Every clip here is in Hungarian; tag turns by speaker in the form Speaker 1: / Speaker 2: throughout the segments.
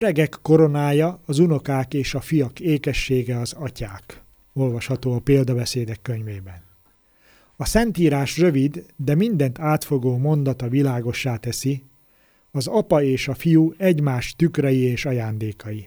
Speaker 1: Öregek koronája, az unokák és a fiak ékessége az atyák. Olvasható a Példabeszédek könyvében. A Szentírás rövid, de mindent átfogó mondata világossá teszi, az apa és a fiú egymás tükrei és ajándékai.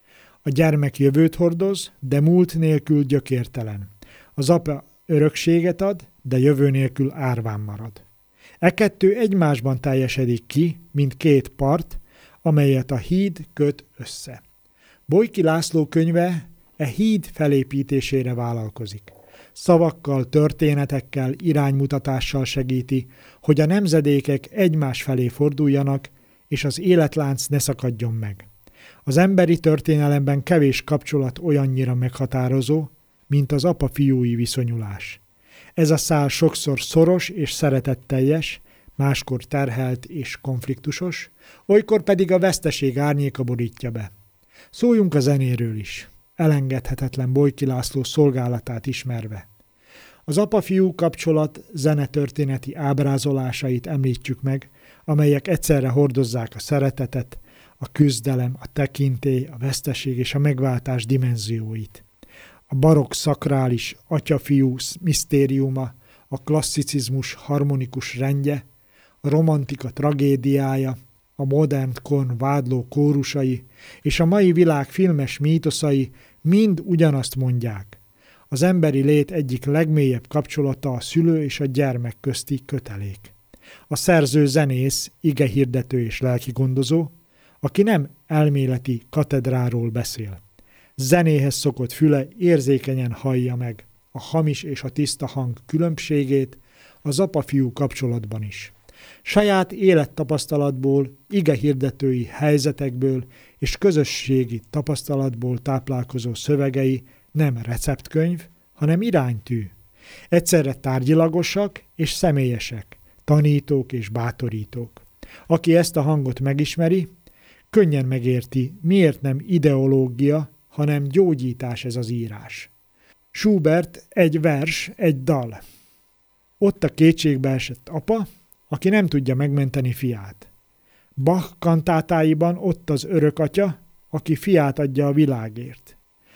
Speaker 1: A gyermek jövőt hordoz, de múlt nélkül gyökértelen. Az apa örökséget ad, de jövő nélkül árván marad. E kettő egymásban teljesedik ki, mint két part, amelyet a híd köt össze. Bojki László könyve e híd felépítésére vállalkozik. Szavakkal, történetekkel, iránymutatással segíti, hogy a nemzedékek egymás felé forduljanak, és az életlánc ne szakadjon meg. Az emberi történelemben kevés kapcsolat olyannyira meghatározó, mint az apa-fiúi viszonyulás. Ez a szál sokszor szoros és szeretetteljes, máskor terhelt és konfliktusos, olykor pedig a veszteség árnyéka borítja be. Szóljunk a zenéről is, elengedhetetlen Bojki László szolgálatát ismerve. Az apa-fiú kapcsolat zenetörténeti ábrázolásait említjük meg, amelyek egyszerre hordozzák a szeretetet, a küzdelem, a tekintély, a veszteség és a megváltás dimenzióit. A barokk szakrális atya-fiú misztériuma, a klasszicizmus harmonikus rendje, a romantika tragédiája, a modern kor vádló kórusai és a mai világ filmes mítoszai mind ugyanazt mondják. Az emberi lét egyik legmélyebb kapcsolata a szülő és a gyermek közti kötelék. A szerző zenész, igehirdető és lelkigondozó, aki nem elméleti katedráról beszél. Zenéhez szokott füle érzékenyen hallja meg a hamis és a tiszta hang különbségét az apa-fiú kapcsolatban is. Saját élettapasztalatból, igehirdetői helyzetekből és közösségi tapasztalatból táplálkozó szövegei nem receptkönyv, hanem iránytű. Egyszerre tárgyilagosak és személyesek, tanítók és bátorítók. Aki ezt a hangot megismeri, könnyen megérti, miért nem ideológia, hanem gyógyítás ez az írás. Schubert egy vers, egy dal. Ott a kétségbeesett apa, aki nem tudja megmenteni fiát. Bach kantátáiban ott az örökatya, aki fiát adja a világért.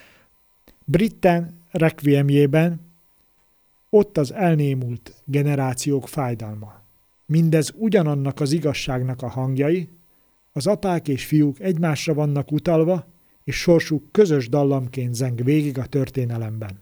Speaker 1: Britten requiemjében ott az elnémult generációk fájdalma. Mindez ugyanannak az igazságnak a hangjai, az apák és fiúk egymásra vannak utalva, és sorsuk közös dallamként zeng végig a történelemben.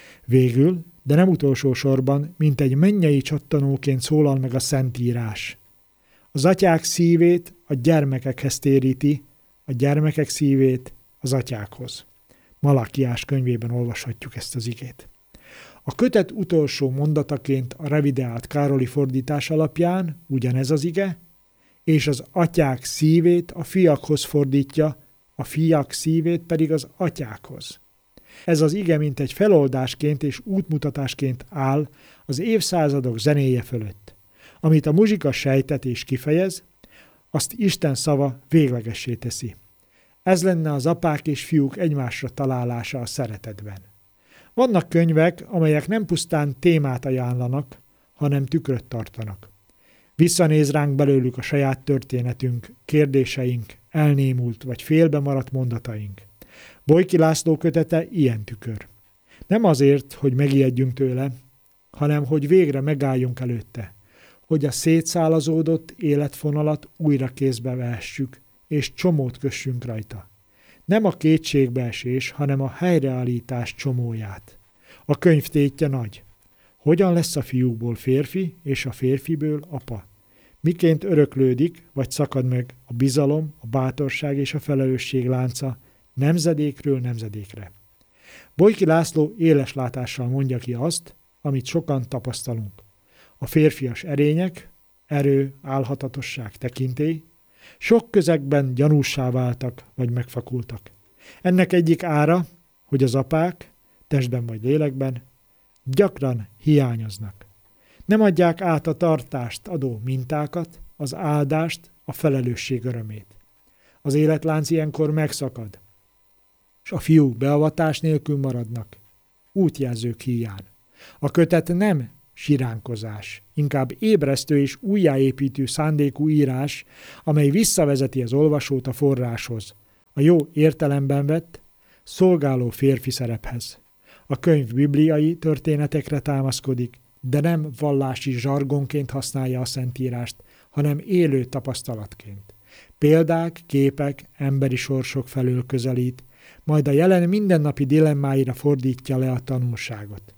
Speaker 1: Végül, de nem utolsó sorban, mint egy mennyei csattanóként szólal meg a Szentírás. Az atyák szívét a gyermekekhez téríti, a gyermekek szívét az atyákhoz. Malakiás könyvében olvashatjuk ezt az igét. A kötet utolsó mondataként a revideált Károli fordítás alapján ugyanez az ige, és az atyák szívét a fiakhoz fordítja, a fiak szívét pedig az atyákhoz. Ez az ige mint egy feloldásként és útmutatásként áll az évszázadok zenéje fölött. Amit a muzsika sejtet és kifejez, azt Isten szava véglegessé teszi. Ez lenne az apák és fiúk egymásra találása a szeretetben. Vannak könyvek, amelyek nem pusztán témát ajánlanak, hanem tükröt tartanak. Visszanéz ránk belőlük a saját történetünk, kérdéseink, elnémult vagy félbe maradt mondataink. Bojki László kötete ilyen tükör. Nem azért, hogy megijedjünk tőle, hanem hogy végre megálljunk előtte, hogy a szétszálazódott életfonalat újra kézbe vehessük, és csomót kössünk rajta. Nem a kétségbeesés, hanem a helyreállítás csomóját. A könyv tétje nagy. Hogyan lesz a fiúkból férfi, és a férfiből apa? Miként öröklődik, vagy szakad meg a bizalom, a bátorság és a felelősség lánca nemzedékről nemzedékre? Bojki László éles látással mondja ki azt, amit sokan tapasztalunk. A férfias erények, erő, álhatatosság, tekintély sok közegben gyanússá váltak, vagy megfakultak. Ennek egyik ára, hogy az apák, testben vagy lélekben, gyakran hiányoznak. Nem adják át a tartást adó mintákat, az áldást, a felelősség örömét. Az életlánc ilyenkor megszakad, és a fiúk beavatás nélkül maradnak, útjelzők híján. A kötet nem siránkozás, inkább ébresztő és újjáépítő szándékú írás, amely visszavezeti az olvasót a forráshoz, a jó értelemben vett, szolgáló férfi szerephez. A könyv bibliai történetekre támaszkodik, de nem vallási zsargonként használja a Szentírást, hanem élő tapasztalatként. Példák, képek, emberi sorsok felől közelít, majd a jelen mindennapi dilemmáira fordítja le a tanulságot.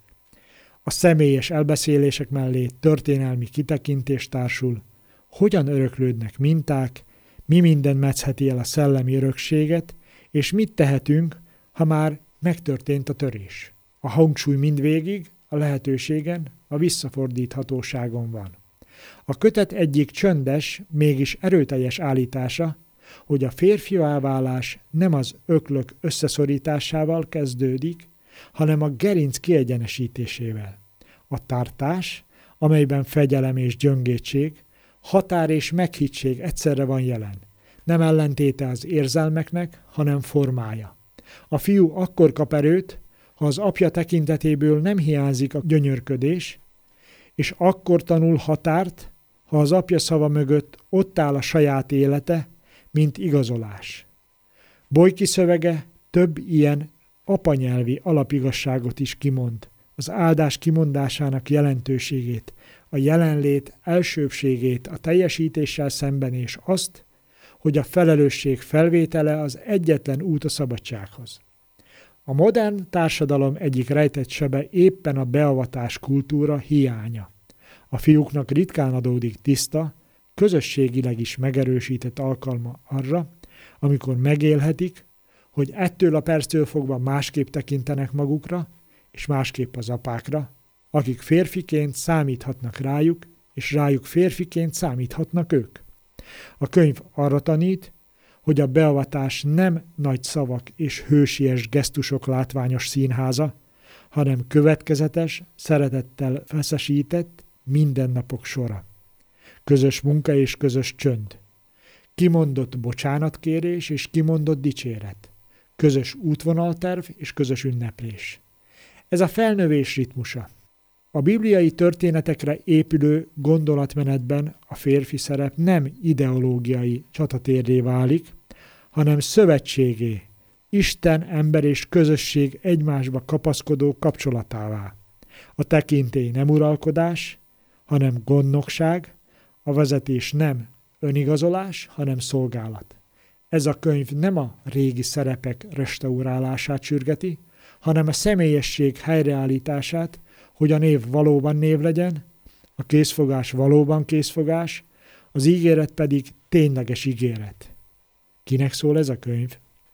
Speaker 1: A személyes elbeszélések mellé történelmi kitekintés társul, hogyan öröklődnek minták, mi minden metszheti el a szellemi örökséget, és mit tehetünk, ha már megtörtént a törés. A hangsúly mindvégig a lehetőségen, a visszafordíthatóságon van. A kötet egyik csöndes, mégis erőteljes állítása, hogy a férfiavá válás nem az öklök összeszorításával kezdődik, hanem a gerinc kiegyenesítésével. A tartás, amelyben fegyelem és gyöngétség, határ és meghittség egyszerre van jelen. Nem ellentéte az érzelmeknek, hanem formája. A fiú akkor kap erőt, ha az apja tekintetéből nem hiányzik a gyönyörködés, és akkor tanul határt, ha az apja szava mögött ott áll a saját élete, mint igazolás. Bolyki szövege több ilyen apanyelvi alapigasságot is kimond, az áldás kimondásának jelentőségét, a jelenlét elsőbbségét a teljesítéssel szemben, és azt, hogy a felelősség felvétele az egyetlen út a szabadsághoz. A modern társadalom egyik rejtett sebe éppen a beavatás kultúra hiánya. A fiúknak ritkán adódik tiszta, közösségileg is megerősített alkalma arra, amikor megélhetik, hogy ettől a perctől fogva másképp tekintenek magukra, és másképp az apákra, akik férfiként számíthatnak rájuk, és rájuk férfiként számíthatnak ők. A könyv arra tanít, hogy a beavatás nem nagy szavak és hősies gesztusok látványos színháza, hanem következetes, szeretettel feszesített mindennapok sora. Közös munka és közös csönd. Kimondott bocsánatkérés és kimondott dicséret. Közös útvonalterv és közös ünneplés. Ez a felnövés ritmusa. A bibliai történetekre épülő gondolatmenetben a férfi szerep nem ideológiai csatatérré válik, hanem szövetségé, Isten, ember és közösség egymásba kapaszkodó kapcsolatává. A tekintély nem uralkodás, hanem gondnokság, a vezetés nem önigazolás, hanem szolgálat. Ez a könyv nem a régi szerepek restaurálását sürgeti, hanem a személyesség helyreállítását, hogy a név valóban név legyen, a készfogás valóban készfogás, az ígéret pedig tényleges ígéret. Kinek szól ez a könyv?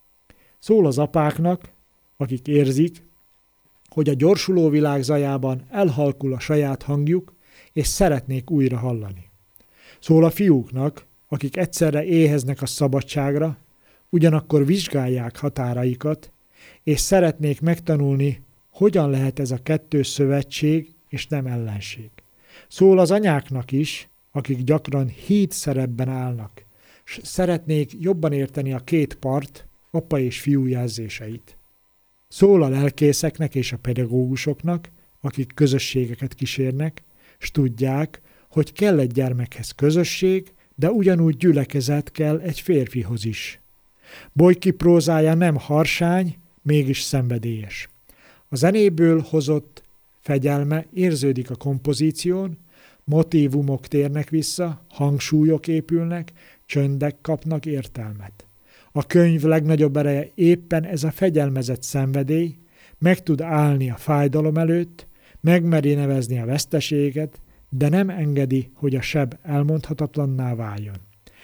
Speaker 1: Szól az apáknak, akik érzik, hogy a gyorsuló világ zajában elhalkul a saját hangjuk, és szeretnék újra hallani. Szól a fiúknak, akik egyszerre éheznek a szabadságra, ugyanakkor vizsgálják határaikat, és szeretnék megtanulni, hogyan lehet ez a kettős szövetség és nem ellenség. Szól az anyáknak is, akik gyakran híd szerepben állnak, s szeretnék jobban érteni a két part, apa és fiú jelzéseit. Szól a lelkészeknek és a pedagógusoknak, akik közösségeket kísérnek, s tudják, hogy kell egy gyermekhez közösség, de ugyanúgy gyülekezet kell egy férfihoz is. Bolyki prózája nem harsány, mégis szenvedélyes. A zenéből hozott fegyelme érződik a kompozíción, motívumok térnek vissza, hangsúlyok épülnek, csöndek kapnak értelmet. A könyv legnagyobb ereje éppen ez a fegyelmezett szenvedély, meg tud állni a fájdalom előtt, megmeri nevezni a veszteséget, de nem engedi, hogy a seb elmondhatatlanná váljon.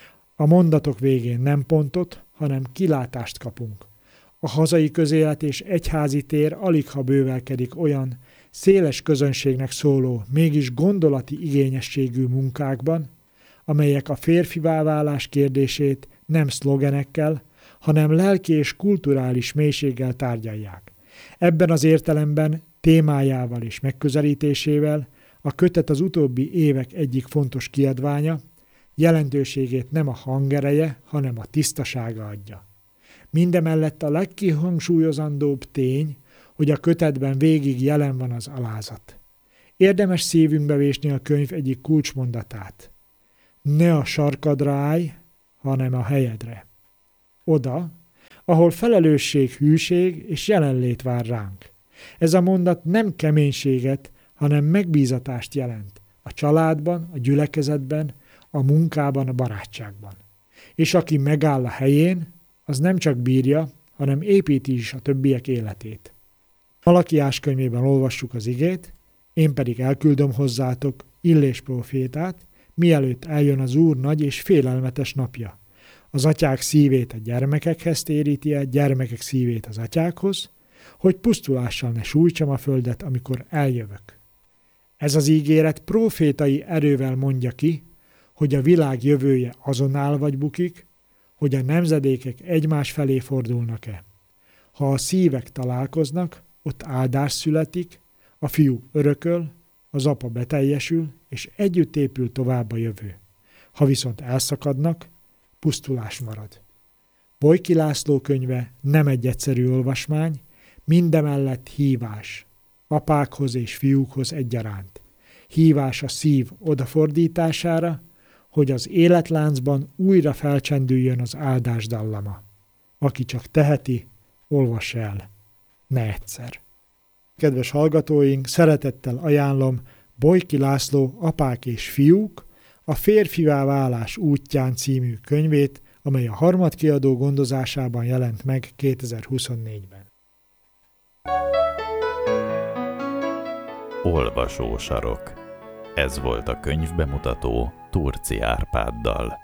Speaker 1: A mondatok végén nem pontot, hanem kilátást kapunk. A hazai közélet és egyházi tér aligha bővelkedik olyan széles közönségnek szóló, mégis gondolati igényességű munkákban, amelyek a férfivá válás kérdését nem szlogenekkel, hanem lelki és kulturális mélységgel tárgyalják. Ebben az értelemben témájával és megközelítésével a kötet az utóbbi évek egyik fontos kiadványa, jelentőségét nem a hangereje, hanem a tisztasága adja. Mindemellett a legkihangsúlyozandóbb tény, hogy a kötetben végig jelen van az alázat. Érdemes szívünkbe vésni a könyv egyik kulcsmondatát. Ne a sarkadra állj, hanem a helyedre. Oda, ahol felelősség, hűség és jelenlét vár ránk. Ez a mondat nem keménységet, hanem megbízatást jelent. A családban, a gyülekezetben, a munkában, a barátságban. És aki megáll a helyén, az nem csak bírja, hanem építi is a többiek életét. Malakiás könyvében olvassuk az igét, én pedig elküldöm hozzátok Illés prófétát, mielőtt eljön az Úr nagy és félelmetes napja. Az atyák szívét a gyermekekhez téríti el, gyermekek szívét az atyákhoz, hogy pusztulással ne sújtsam a földet, amikor eljövök. Ez az ígéret prófétai erővel mondja ki, hogy a világ jövője azon áll vagy bukik, hogy a nemzedékek egymás felé fordulnak-e. Ha a szívek találkoznak, ott áldás születik, a fiú örököl, az apa beteljesül, és együtt épül tovább a jövő. Ha viszont elszakadnak, pusztulás marad. Bojki László könyve nem egy egyszerű olvasmány, mindemellett hívás, apákhoz és fiúkhoz egyaránt. Hívás a szív odafordítására, hogy az életláncban újra felcsendüljön az áldás dallama. Aki csak teheti, olvassa el. Ne egyszer. Kedves hallgatóink, szeretettel ajánlom Bojki László Apák és fiúk, a Férfivá válás útján című könyvét, amely a Harmadkiadó gondozásában jelent meg 2024-ben.
Speaker 2: Olvasósarok. Ez volt a könyvbemutató Turci Árpáddal.